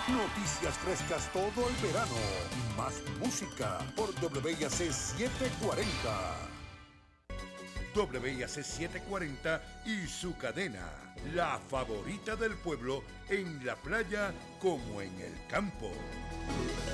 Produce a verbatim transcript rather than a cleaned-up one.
Noticias frescas todo el verano. Más música por W I A C setecientos cuarenta. W I A C setecientos cuarenta y su cadena, la favorita del pueblo en la playa como en el campo.